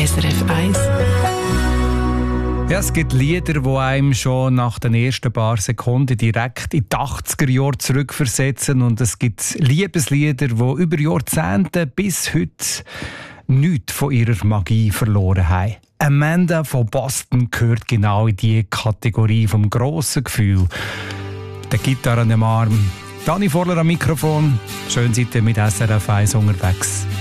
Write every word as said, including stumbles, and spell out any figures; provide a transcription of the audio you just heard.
S R F eins. Ja, es gibt Lieder, die einem schon nach den ersten paar Sekunden direkt in die achtziger Jahre zurückversetzen. Und es gibt Liebeslieder, die über Jahrzehnte bis heute nichts von ihrer Magie verloren haben. Amanda von Boston gehört genau in die Kategorie vom grossen Gefühl. Der Gitarre am Arm. Dani Vorler am Mikrofon. Schön seid ihr mit S R F eins unterwegs.